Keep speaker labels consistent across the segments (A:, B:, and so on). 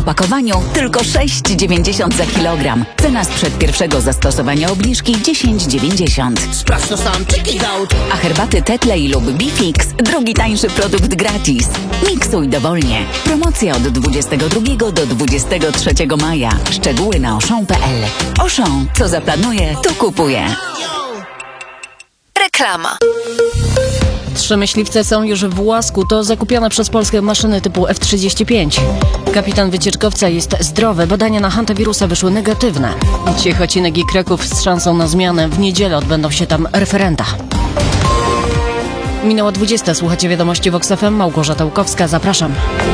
A: opakowaniu tylko 6,90 za kilogram. Cena sprzed pierwszego zastosowania obniżki 10,90.
B: Sprawdź to sam, check it out.
A: A herbaty Tetley lub Bifix drugi tańszy produkt gratis. Miksuj dowolnie. Promocja od 22 do 23 maja. Szczegóły na Auchan.pl. Auchan, co zaplanuje, to kupuje.
C: Reklama.
D: 3 myśliwce są już w Łasku. To zakupione przez Polskę maszyny typu F-35. Kapitan wycieczkowca jest zdrowy. Badania na hantawirusa wyszły negatywne. Ciechocinek i Kraków z szansą na zmianę. W niedzielę odbędą się tam referenda. Minęła 20. Słuchacie wiadomości Vox FM. Małgorzata Łukowska. Zapraszam.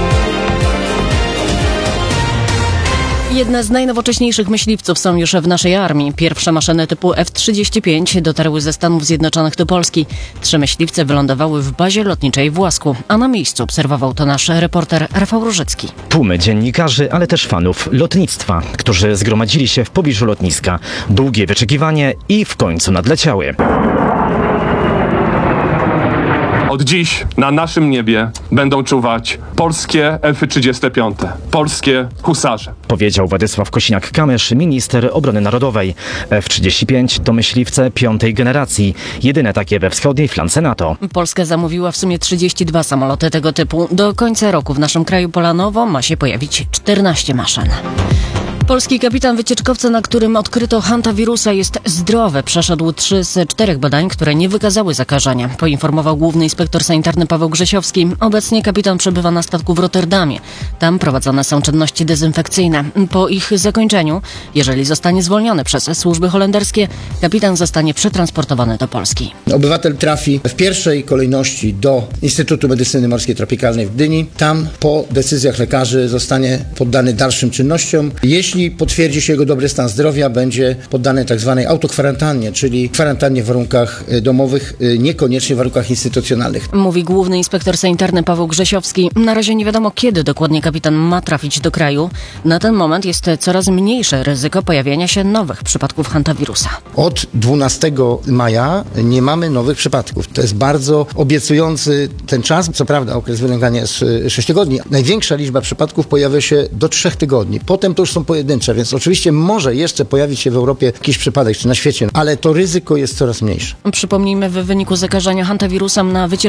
D: Jedne z najnowocześniejszych myśliwców są już w naszej armii. Pierwsze maszyny typu F-35 dotarły ze Stanów Zjednoczonych do Polski. 3 myśliwce wylądowały w bazie lotniczej w Łasku, a na miejscu obserwował to nasz reporter Rafał Różycki.
E: Tłumy dziennikarzy, ale też fanów lotnictwa, którzy zgromadzili się w pobliżu lotniska. Długie wyczekiwanie i w końcu nadleciały.
F: Od dziś na naszym niebie będą czuwać polskie F-35, polskie husarze.
E: Powiedział Władysław Kosiniak-Kamysz, minister obrony narodowej. F-35 to myśliwce 5. generacji, jedyne takie we wschodniej flance NATO.
D: Polska zamówiła w sumie 32 samoloty tego typu. Do końca roku w naszym kraju planowo ma się pojawić 14 maszyn. Polski kapitan wycieczkowca, na którym odkryto hantawirusa, jest zdrowy. Przeszedł 3 z 4 badań, które nie wykazały zakażenia, poinformował główny inspektor sanitarny Paweł Grzesiowski. Obecnie kapitan przebywa na statku w Rotterdamie. Tam prowadzone są czynności dezynfekcyjne. Po ich zakończeniu, jeżeli zostanie zwolniony przez służby holenderskie, kapitan zostanie przetransportowany do Polski.
B: Obywatel trafi w pierwszej kolejności do Instytutu Medycyny Morskiej Tropikalnej w Gdyni. Tam po decyzjach lekarzy zostanie poddany dalszym czynnościom. Jeśli potwierdzi się jego dobry stan zdrowia, będzie poddany tak zwanej autokwarantannie, czyli kwarantannie w warunkach domowych, niekoniecznie w warunkach instytucjonalnych.
D: Mówi główny inspektor sanitarny Paweł Grzesiowski. Na razie nie wiadomo, kiedy dokładnie kapitan ma trafić do kraju. Na ten moment jest coraz mniejsze ryzyko pojawienia się nowych przypadków hantawirusa.
B: Od 12 maja nie mamy nowych przypadków. To jest bardzo obiecujący ten czas. Co prawda okres wylęgania jest 6 tygodni. Największa liczba przypadków pojawia się do 3 tygodni. Potem to już są pojedyncze, więc oczywiście może jeszcze pojawić się w Europie jakiś przypadek, czy na świecie, ale to ryzyko jest coraz mniejsze.
D: Przypomnijmy, w wyniku zakażenia hantawirusem na wycieczkę